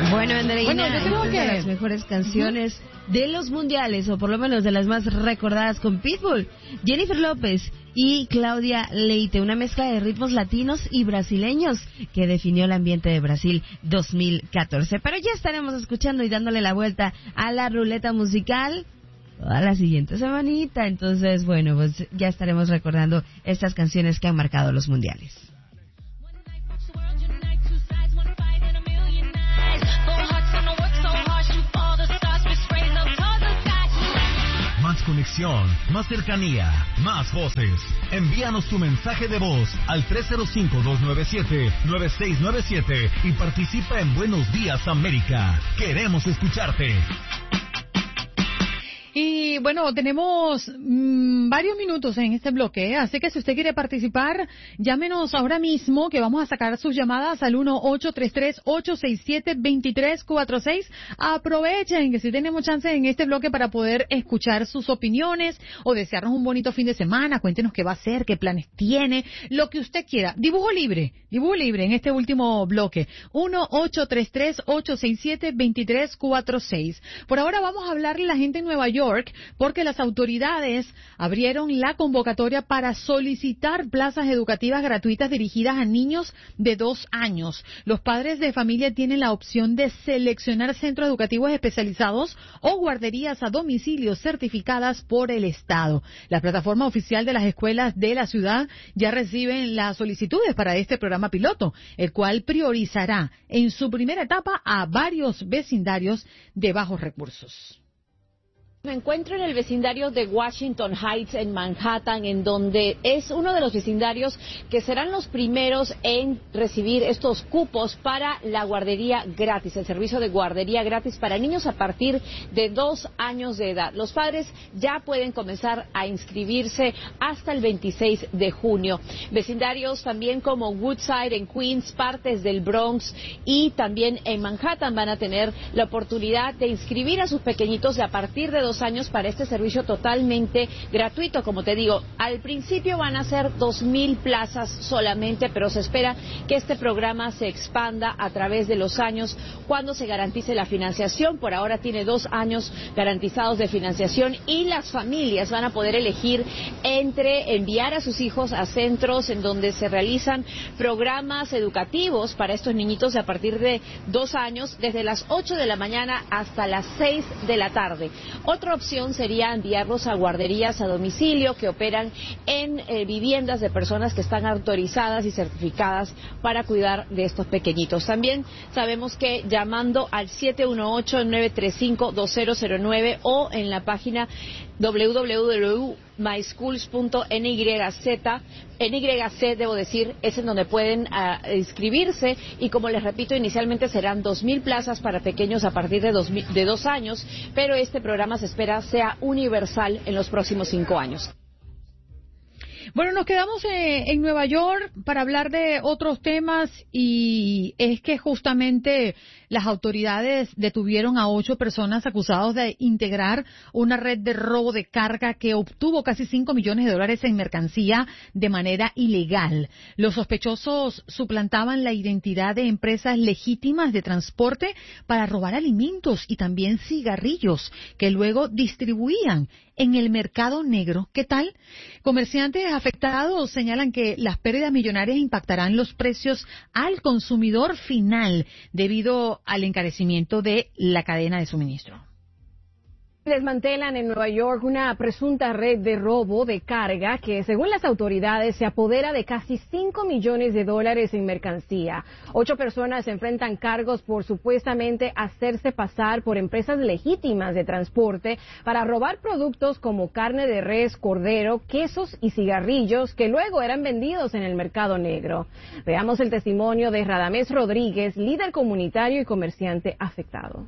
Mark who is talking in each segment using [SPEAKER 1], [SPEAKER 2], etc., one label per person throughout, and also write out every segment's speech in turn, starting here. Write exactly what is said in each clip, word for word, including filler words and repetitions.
[SPEAKER 1] Bueno, Andreina,
[SPEAKER 2] bueno, yo creo que
[SPEAKER 1] de las mejores canciones uh-huh. de los mundiales, o por lo menos de las más recordadas con Pitbull, Jennifer López y Claudia Leite, una mezcla de ritmos latinos y brasileños que definió el ambiente de Brasil dos mil catorce. Pero ya estaremos escuchando y dándole la vuelta a la ruleta musical toda la siguiente semanita. Entonces, bueno, pues ya estaremos recordando estas canciones que han marcado los mundiales.
[SPEAKER 3] Más conexión, más cercanía, más voces. Envíanos tu mensaje de voz al tres cero cinco, dos nueve siete, nueve seis nueve siete y participa en Buenos Días América. Queremos escucharte.
[SPEAKER 2] Y bueno, tenemos mmm, varios minutos en este bloque, ¿eh? Así que si usted quiere participar, llámenos ahora mismo, que vamos a sacar sus llamadas al uno ocho tres tres, ocho seis siete, dos tres cuatro seis. Aprovechen que si tenemos chance en este bloque para poder escuchar sus opiniones o desearnos un bonito fin de semana. Cuéntenos qué va a hacer, qué planes tiene, lo que usted quiera. Dibujo libre, dibujo libre en este último bloque. uno ocho tres tres, ocho seis siete, dos tres cuatro seis. Por ahora vamos a hablarle a la gente en Nueva York, porque las autoridades abrieron la convocatoria para solicitar plazas educativas gratuitas dirigidas a niños de dos años. Los padres de familia tienen la opción de seleccionar centros educativos especializados o guarderías a domicilio certificadas por el Estado. La plataforma oficial de las escuelas de la ciudad ya reciben las solicitudes para este programa piloto, el cual priorizará en su primera etapa a varios vecindarios de bajos recursos.
[SPEAKER 4] Me encuentro en el vecindario de Washington Heights en Manhattan, en donde es uno de los vecindarios que serán los primeros en recibir estos cupos para la guardería gratis, el servicio de guardería gratis para niños a partir de dos años de edad. Los padres ya pueden comenzar a inscribirse hasta el veintiséis de junio. Vecindarios también como Woodside en Queens, partes del Bronx y también en Manhattan van a tener la oportunidad de inscribir a sus pequeñitos de a partir de dos años para este servicio totalmente gratuito. Como te digo, al principio van a ser dos mil plazas solamente, pero se espera que este programa se expanda a través de los años cuando se garantice la financiación. Por ahora tiene dos años garantizados de financiación y las familias van a poder elegir entre enviar a sus hijos a centros en donde se realizan programas educativos para estos niñitos de a partir de dos años, desde las ocho de la mañana hasta las seis de la tarde. Otra opción sería enviarlos a guarderías a domicilio que operan en eh, viviendas de personas que están autorizadas y certificadas para cuidar de estos pequeñitos. También sabemos que llamando al siete uno ocho, nueve tres cinco, dos cero cero nueve o en la página doble u doble u doble u punto my schools punto n y z, N Y C debo decir, es en donde pueden uh, inscribirse y como les repito, inicialmente serán dos mil plazas para pequeños a partir de dos, de dos años, pero este programa se espera sea universal en los próximos cinco años.
[SPEAKER 2] Bueno, nos quedamos eh, en Nueva York para hablar de otros temas y es que justamente las autoridades detuvieron a ocho personas acusados de integrar una red de robo de carga que obtuvo casi cinco millones de dólares en mercancía de manera ilegal. Los sospechosos suplantaban la identidad de empresas legítimas de transporte para robar alimentos y también cigarrillos que luego distribuían en el mercado negro. ¿Qué tal? Comerciantes afectados señalan que las pérdidas millonarias impactarán los precios al consumidor final debido al encarecimiento de la cadena de suministro.
[SPEAKER 5] Desmantelan en Nueva York una presunta red de robo de carga que, según las autoridades, se apodera de casi cinco millones de dólares en mercancía. Ocho personas enfrentan cargos por supuestamente hacerse pasar por empresas legítimas de transporte para robar productos como carne de res, cordero, quesos y cigarrillos que luego eran vendidos en el mercado negro. Veamos el testimonio de Radamés Rodríguez, líder comunitario y comerciante afectado.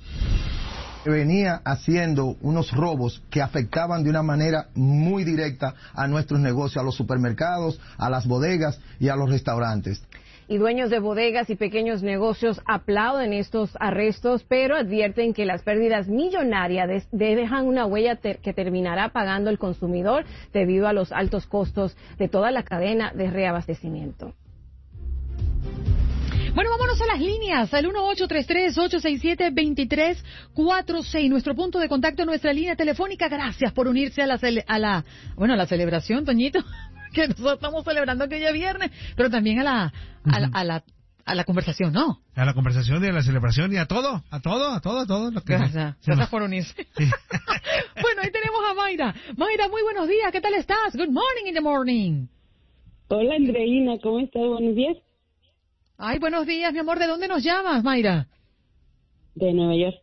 [SPEAKER 6] Venía haciendo unos robos que afectaban de una manera muy directa a nuestros negocios, a los supermercados, a las bodegas y a los restaurantes.
[SPEAKER 5] Y dueños de bodegas y pequeños negocios aplauden estos arrestos, pero advierten que las pérdidas millonarias dejan una huella ter- que terminará pagando el consumidor debido a los altos costos de toda la cadena de reabastecimiento.
[SPEAKER 2] Bueno, vámonos a las líneas, al uno ocho tres tres, ocho seis siete, dos tres cuatro seis, nuestro punto de contacto, nuestra línea telefónica. Gracias por unirse a la, cele- a la bueno, a la celebración, Toñito, que nosotros estamos celebrando aquella viernes, pero también a la, a la, a la, a la conversación, ¿no?
[SPEAKER 7] A la conversación y a la celebración y a todo, a todo, a todo, a todo. Lo que
[SPEAKER 2] Gracias,
[SPEAKER 7] se
[SPEAKER 2] gracias
[SPEAKER 7] nos-
[SPEAKER 2] por unirse.
[SPEAKER 7] Sí.
[SPEAKER 2] Bueno, ahí tenemos a Mayra. Mayra, muy buenos días, ¿qué tal estás? Good morning in the morning.
[SPEAKER 8] Hola Andreina, ¿cómo estás? Buenos días.
[SPEAKER 2] Ay, buenos días, mi amor, ¿de dónde nos llamas, Mayra?
[SPEAKER 8] De Nueva York.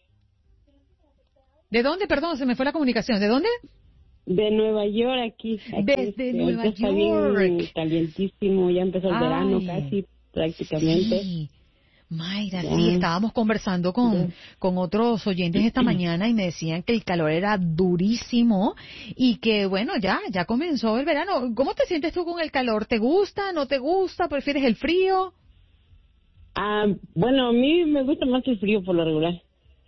[SPEAKER 2] ¿De dónde? Perdón, se me fue la comunicación. ¿De dónde?
[SPEAKER 8] De Nueva York aquí. aquí
[SPEAKER 2] Desde
[SPEAKER 8] este,
[SPEAKER 2] Nueva
[SPEAKER 8] ahorita está bien
[SPEAKER 2] York.
[SPEAKER 8] calientísimo, ya empezó el
[SPEAKER 2] Ay.
[SPEAKER 8] verano casi prácticamente.
[SPEAKER 2] Sí. Mayra,
[SPEAKER 8] Ya.
[SPEAKER 2] sí, estábamos conversando con, con otros oyentes esta mañana y me decían que el calor era durísimo y que, bueno, ya, ya comenzó el verano. ¿Cómo te sientes tú con el calor? ¿Te gusta? ¿No te gusta? ¿Prefieres el frío?
[SPEAKER 8] Ah, bueno, a mí me gusta más el frío por lo regular.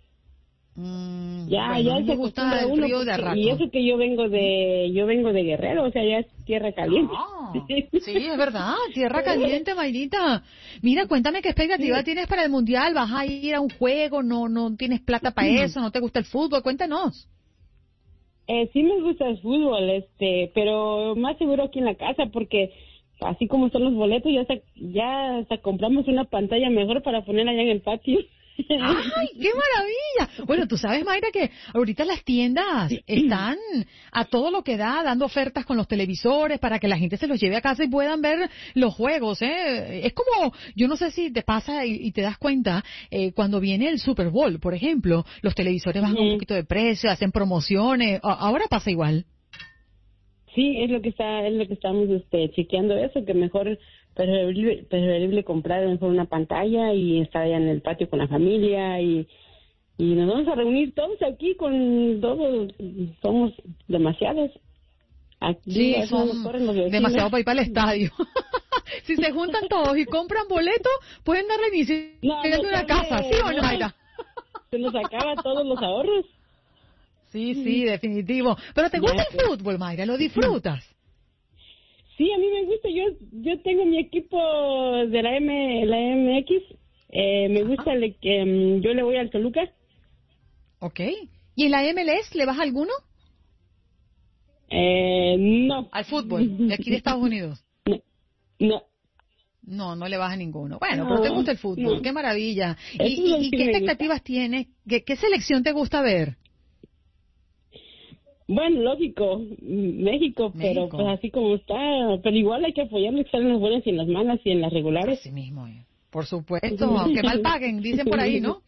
[SPEAKER 2] Mm,
[SPEAKER 8] Ya,
[SPEAKER 2] bueno,
[SPEAKER 8] ya
[SPEAKER 2] a mí
[SPEAKER 8] se
[SPEAKER 2] me gusta
[SPEAKER 8] acostumbra
[SPEAKER 2] el
[SPEAKER 8] uno
[SPEAKER 2] frío de
[SPEAKER 8] porque-
[SPEAKER 2] arraco.
[SPEAKER 8] y eso que yo vengo de yo vengo de Guerrero, o sea, ya es tierra caliente.
[SPEAKER 2] Ah, sí, es verdad, tierra caliente, Mayrita. Mira, cuéntame qué expectativa tienes para el Mundial. ¿Vas a ir a un juego? ¿No no tienes plata para eso? ¿No te gusta el fútbol? Cuéntanos.
[SPEAKER 8] Eh, sí me gusta el fútbol, este, pero más seguro aquí en la casa porque así como son los boletos, ya hasta, ya hasta compramos una pantalla mejor para ponerla allá en el patio.
[SPEAKER 2] ¡Ay, qué maravilla! Bueno, tú sabes, Mayra, que ahorita las tiendas están a todo lo que da, dando ofertas con los televisores para que la gente se los lleve a casa y puedan ver los juegos, ¿eh? Es como, yo no sé si te pasa y, y te das cuenta, eh, cuando viene el Super Bowl, por ejemplo, los televisores bajan
[SPEAKER 8] Ujú.
[SPEAKER 2] un poquito de precio, hacen promociones. A- Ahora pasa igual.
[SPEAKER 8] Sí, es lo que está, es lo que estamos este, chequeando eso, que mejor preferible, preferible comprar mejor una pantalla y estar allá en el patio con la familia y, y nos vamos a reunir todos aquí con todos, somos demasiados. Aquí
[SPEAKER 2] Sí,
[SPEAKER 8] a veces nos
[SPEAKER 2] son
[SPEAKER 8] corren los vecinos.
[SPEAKER 2] demasiado para ir para el estadio. Si se juntan todos y compran boletos, pueden darle inicio
[SPEAKER 8] No,
[SPEAKER 2] a
[SPEAKER 8] no
[SPEAKER 2] una
[SPEAKER 8] sabe,
[SPEAKER 2] casa, ¿sí o no,
[SPEAKER 8] no.
[SPEAKER 2] Mayra?
[SPEAKER 8] Se nos acaba todos los ahorros.
[SPEAKER 2] Sí, sí, definitivo. Pero ¿te
[SPEAKER 8] Ya,
[SPEAKER 2] gusta el
[SPEAKER 8] pues.
[SPEAKER 2] fútbol, Mayra? ¿Lo disfrutas?
[SPEAKER 8] Sí, a mí me gusta. Yo yo tengo mi equipo de la M la M X. Eh, me gusta el que mm, yo le voy al Toluca.
[SPEAKER 2] Ok. ¿Y en la M L S le vas a alguno?
[SPEAKER 8] Eh, no.
[SPEAKER 2] Al fútbol, de aquí de Estados Unidos.
[SPEAKER 8] No. No.
[SPEAKER 2] No, no le vas a ninguno. Bueno,
[SPEAKER 8] No,
[SPEAKER 2] pero te gusta el fútbol,
[SPEAKER 8] no.
[SPEAKER 2] qué maravilla.
[SPEAKER 8] El
[SPEAKER 2] ¿Y,
[SPEAKER 8] fútbol
[SPEAKER 2] y- y
[SPEAKER 8] sí
[SPEAKER 2] qué
[SPEAKER 8] me gusta.
[SPEAKER 2] expectativas tienes? ¿Qué, ¿Qué selección te gusta ver?
[SPEAKER 8] Bueno, lógico, mm, México, pero
[SPEAKER 2] México.
[SPEAKER 8] pues así como está, pero igual hay que apoyarlo, que están en las buenas y en las malas y en las regulares.
[SPEAKER 2] Así mismo, eh. Por supuesto, aunque mal paguen, dicen por ahí, ¿no?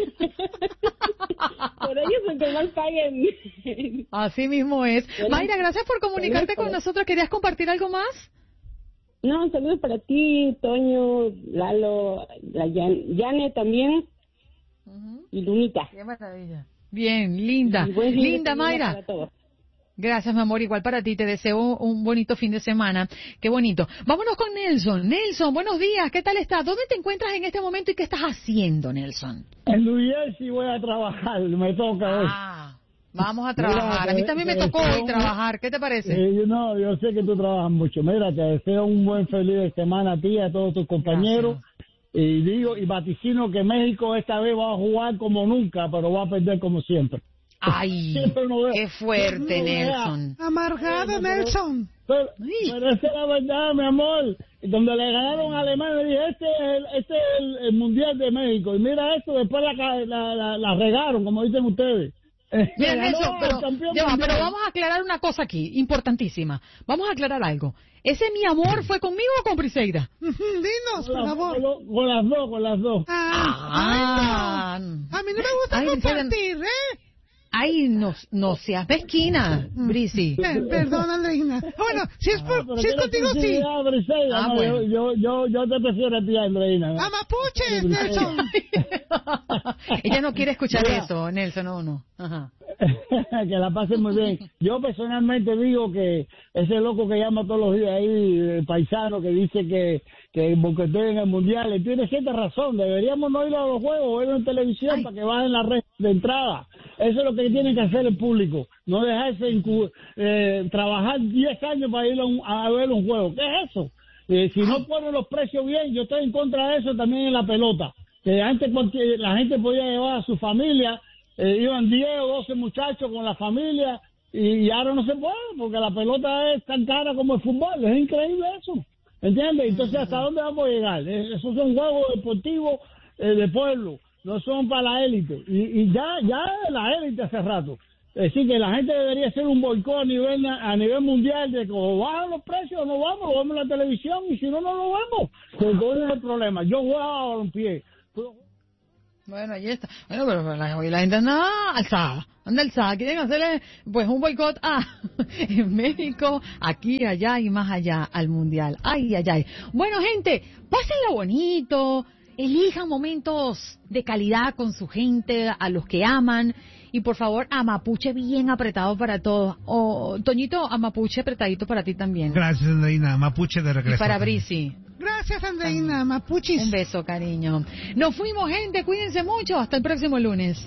[SPEAKER 8] Por ellos el que mal paguen.
[SPEAKER 2] Así mismo es.
[SPEAKER 8] Bueno,
[SPEAKER 2] Mayra, gracias por comunicarte con nosotros. ¿Querías compartir algo más?
[SPEAKER 8] No, saludos para ti, Toño, Lalo, la Yan, Yane también y Lunita.
[SPEAKER 2] Qué maravilla. Bien, linda.
[SPEAKER 8] Y buen fin de
[SPEAKER 2] Linda,
[SPEAKER 8] semana
[SPEAKER 2] Mayra.
[SPEAKER 8] para todos.
[SPEAKER 2] Gracias, mi amor. Igual para ti. Te deseo un bonito fin de semana. Qué bonito. Vámonos con Nelson. Nelson, buenos días. ¿Qué tal estás? ¿Dónde te encuentras en este momento y qué estás haciendo, Nelson?
[SPEAKER 9] En New Jersey voy a trabajar, me toca hoy.
[SPEAKER 2] Ah, vamos a trabajar. A mí
[SPEAKER 9] Mira,
[SPEAKER 2] también me
[SPEAKER 9] te
[SPEAKER 2] tocó
[SPEAKER 9] deseo
[SPEAKER 2] hoy
[SPEAKER 9] un-
[SPEAKER 2] trabajar. ¿Qué te parece?
[SPEAKER 9] Eh, yo no, yo sé que tú trabajas mucho. Mira, te deseo un buen feliz de semana a ti y a todos tus compañeros. Y digo y vaticino que México esta vez va a jugar como nunca, pero va a perder como siempre.
[SPEAKER 2] Ay,
[SPEAKER 9] Siempre uno ve-
[SPEAKER 2] qué fuerte,
[SPEAKER 9] siempre uno vea-
[SPEAKER 2] Nelson.
[SPEAKER 10] Amargado, Nelson.
[SPEAKER 9] Pero,
[SPEAKER 2] Uy.
[SPEAKER 9] pero esa es la verdad, mi amor. Donde le ganaron a Alemania, le dije, este es el, este es el, el Mundial de México. Y mira esto, después la, ca- la, la, la regaron, como dicen ustedes.
[SPEAKER 2] Mira,
[SPEAKER 9] Ganó
[SPEAKER 2] Nelson,
[SPEAKER 9] el
[SPEAKER 2] pero,
[SPEAKER 9] campeón
[SPEAKER 2] ya va,
[SPEAKER 9] mundial.
[SPEAKER 2] pero vamos a aclarar una cosa aquí, importantísima. Vamos a aclarar algo. ¿Ese mi amor fue conmigo o con Briseida?
[SPEAKER 10] Dinos,
[SPEAKER 9] Con
[SPEAKER 10] por
[SPEAKER 9] la-
[SPEAKER 10] favor.
[SPEAKER 9] con lo- con las dos, con las dos.
[SPEAKER 10] Ah,
[SPEAKER 2] Ah.
[SPEAKER 10] ay, no. A mí no me gusta
[SPEAKER 2] Ay,
[SPEAKER 10] compartir, ¿eh?
[SPEAKER 2] Ay, no, no seas mezquina, Brisi.
[SPEAKER 10] Eh, Perdón, Andreina. Bueno, si es, por,
[SPEAKER 9] Pero
[SPEAKER 10] si es
[SPEAKER 9] tiene
[SPEAKER 10] contigo, sí.
[SPEAKER 9] sensibilidad, Briseida,
[SPEAKER 2] Ah,
[SPEAKER 9] no,
[SPEAKER 2] bueno.
[SPEAKER 9] yo, yo, yo, yo te prefiero a ti, Andreina.
[SPEAKER 10] A mapuches, Nelson.
[SPEAKER 2] Ella no quiere escuchar
[SPEAKER 9] Mira.
[SPEAKER 2] eso, Nelson, no, no. Ajá.
[SPEAKER 9] Que la pasen muy bien. Yo personalmente digo que ese loco que llama todos los días ahí, el paisano, que dice que, que boquetea en el mundial, él tiene cierta razón. Deberíamos no ir a los juegos, verlo en televisión
[SPEAKER 2] Ay.
[SPEAKER 9] para que bajen la red de entrada. Eso es lo que tiene que hacer el público. No dejarse incu- eh, trabajar diez años para ir a, un- a ver un juego. ¿Qué es eso? Eh, si no ponen los precios bien, yo estoy en contra de eso también en la pelota. Que antes cualquier, la gente podía llevar a su familia, eh, iban diez o doce muchachos con la familia, y, y ahora no se puede, porque la pelota es tan cara como el fútbol. Es increíble eso, ¿entiendes? Entonces, ¿hasta dónde vamos a llegar? Eh, esos son juegos deportivos eh, de pueblo, no son para la élite. Y, y ya ya la élite hace rato. Es decir, que la gente debería hacer un boicot a nivel a nivel mundial de que o bajan los precios o no vamos, o vamos a la televisión, y si no, no lo vemos. Porque ¿cuál es el problema? Yo jugaba a balompié.
[SPEAKER 2] Bueno, ahí está. Bueno, pero la, la gente anda alzada, anda alzada. Quieren hacerle, pues, un boicot a en México, aquí, allá y más allá al Mundial. Ay, ay, ay. Bueno, gente, pásenla bonito, elijan momentos de calidad con su gente, a los que aman. Y por favor, amapuche bien apretado para todos. O, oh, Toñito, amapuche apretadito para ti también.
[SPEAKER 7] Gracias, Andreina. Mapuche de regreso.
[SPEAKER 2] Y para Brisi.
[SPEAKER 10] Gracias, Andreina. Mapuchis.
[SPEAKER 2] Un beso, cariño. Nos fuimos, gente. Cuídense mucho. Hasta el próximo lunes.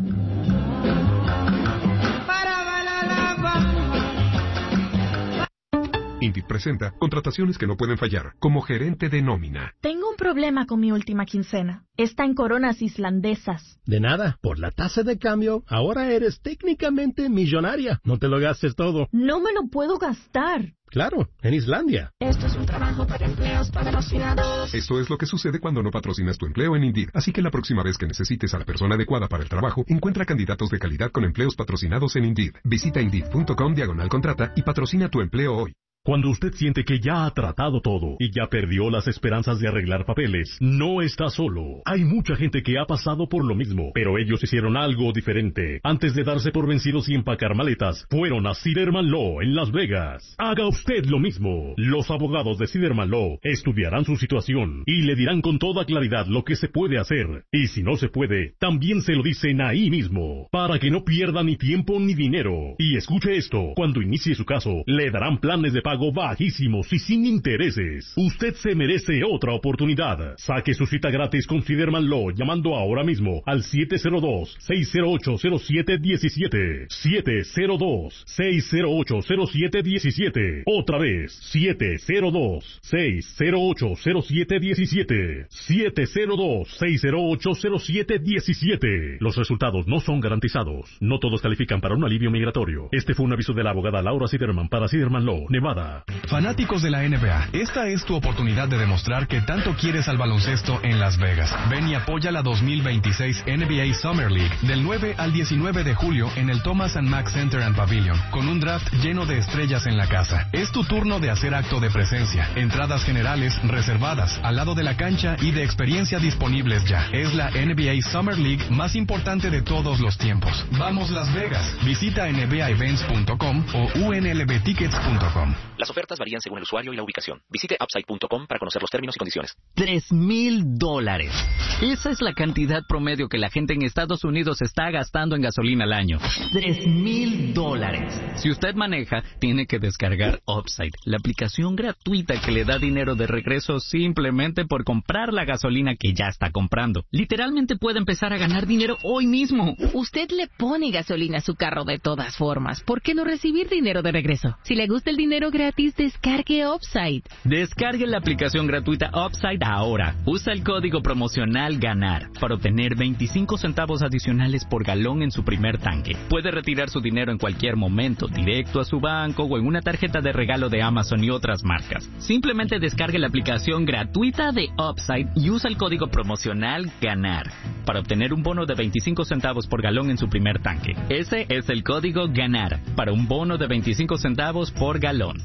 [SPEAKER 11] Indeed presenta contrataciones que no pueden fallar, como gerente de nómina.
[SPEAKER 12] Tengo un problema con mi última quincena. Está en coronas islandesas.
[SPEAKER 13] De nada, por la tasa de cambio, ahora eres técnicamente millonaria. No te lo gastes todo.
[SPEAKER 12] No me lo puedo gastar.
[SPEAKER 13] Claro, en Islandia.
[SPEAKER 12] Esto es un trabajo para empleos patrocinados.
[SPEAKER 11] Esto es lo que sucede cuando no patrocinas tu empleo en Indeed. Así que la próxima vez que necesites a la persona adecuada para el trabajo, encuentra candidatos de calidad con empleos patrocinados en Indeed. Visita Indeed.com diagonal contrata y patrocina tu empleo hoy.
[SPEAKER 14] Cuando usted siente que ya ha tratado todo y ya perdió las esperanzas de arreglar papeles, no está solo. Hay mucha gente que ha pasado por lo mismo, pero ellos hicieron algo diferente. Antes de darse por vencidos y empacar maletas, fueron a Siderman Law en Las Vegas. Haga usted lo mismo. Los abogados de Siderman Law estudiarán su situación y le dirán con toda claridad lo que se puede hacer. Y si no se puede, también se lo dicen ahí mismo, para que no pierda ni tiempo ni dinero. Y escuche esto, cuando inicie su caso, le darán planes de pago bajísimos y sin intereses. Usted se merece otra oportunidad. Saque su cita gratis con Siderman Law llamando ahora mismo al siete cero dos, seis cero ocho, cero siete uno siete. siete cero dos, seis cero ocho, cero siete uno siete. Otra vez, siete cero dos, seis cero ocho, cero siete uno siete. siete cero dos, seis cero ocho, cero siete uno siete. Los resultados no son garantizados. No todos califican para un alivio migratorio. Este fue un aviso de la abogada Laura Siderman para Siderman Law, Nevada.
[SPEAKER 15] Fanáticos de la N B A, esta es tu oportunidad de demostrar que tanto quieres al baloncesto en Las Vegas. Ven y apoya la dos mil veintiséis N B A Summer League del nueve al diecinueve de julio en el Thomas and Mack Center and Pavilion, con un draft lleno de estrellas en la casa. Es tu turno de hacer acto de presencia. Entradas generales reservadas al lado de la cancha y de experiencia disponibles ya. Es la N B A Summer League más importante de todos los tiempos. Vamos Las Vegas. Visita N B A events punto com o U N L B tickets punto com.
[SPEAKER 16] Las ofertas varían según el usuario y la ubicación. Visite upside punto com para conocer los términos y condiciones.
[SPEAKER 17] Tres mil dólares. Esa es la cantidad promedio que la gente en Estados Unidos está gastando en gasolina al año. Tres mil dólares. Si usted maneja, tiene que descargar Upside, la aplicación gratuita que le da dinero de regreso simplemente por comprar la gasolina que ya está comprando. Literalmente puede empezar a ganar dinero hoy mismo.
[SPEAKER 18] Usted le pone gasolina a su carro de todas formas. ¿Por qué no recibir dinero de regreso? Si le gusta el dinero gratis, descargue Upside.
[SPEAKER 17] Descargue la aplicación gratuita Upside ahora. Usa el código promocional GANAR para obtener veinticinco centavos adicionales por galón en su primer tanque. Puede retirar su dinero en cualquier momento, directo a su banco o en una tarjeta de regalo de Amazon y otras marcas. Simplemente descargue la aplicación gratuita de Upside y usa el código promocional GANAR para obtener un bono de veinticinco centavos por galón en su primer tanque. Ese es el código GANAR para un bono de veinticinco centavos por galón.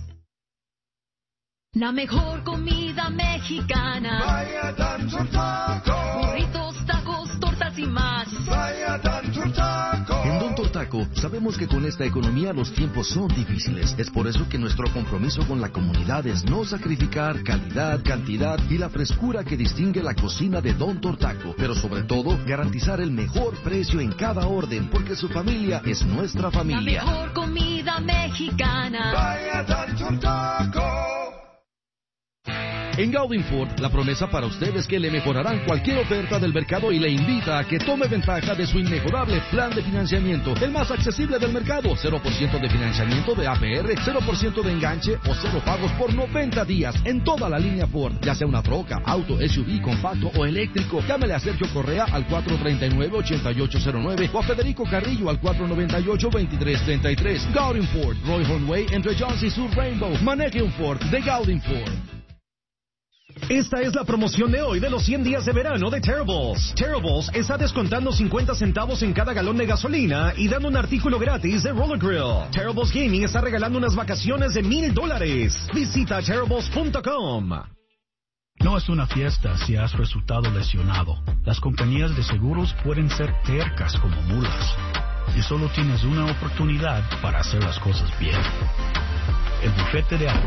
[SPEAKER 19] La mejor comida mexicana.
[SPEAKER 20] Vaya Dancer Taco.
[SPEAKER 19] Burritos, tacos, tortas y más.
[SPEAKER 20] Vaya Dancer Taco.
[SPEAKER 21] En Don Tortaco sabemos que con esta economía los tiempos son difíciles. Es por eso que nuestro compromiso con la comunidad es no sacrificar calidad, cantidad y la frescura que distingue la cocina de Don Tortaco. Pero sobre todo, garantizar el mejor precio en cada orden, porque su familia es nuestra familia.
[SPEAKER 19] La mejor comida mexicana.
[SPEAKER 20] Vaya Dancer Taco.
[SPEAKER 21] En Gaudin Ford, la promesa para usted es que le mejorarán cualquier oferta del mercado y le invita a que tome ventaja de su inmejorable plan de financiamiento, el más accesible del mercado. cero por ciento de financiamiento de A P R, cero por ciento de enganche o cero pagos por noventa días en toda la línea Ford, ya sea una troca, auto, S U V, compacto o eléctrico. Llámele a Sergio Correa al cuatro tres nueve, ocho ocho cero nueve o a Federico Carrillo al cuatro nueve ocho, dos tres tres tres. Gaudin Ford, Roy Hornway, entre Jones y Sur Rainbow. Maneje un Ford de Gaudin Ford.
[SPEAKER 1] Esta es la promoción de hoy de los cien días de verano de Terribles. Terribles está descontando cincuenta centavos en cada galón de gasolina y dando un artículo gratis de Roller Grill. Terribles Gaming está regalando unas vacaciones de mil dólares. Visita terribles punto com.
[SPEAKER 22] No es una fiesta si has resultado lesionado. Las compañías de seguros pueden ser tercas como mulas. Y solo tienes una oportunidad para hacer las cosas bien. El bufete de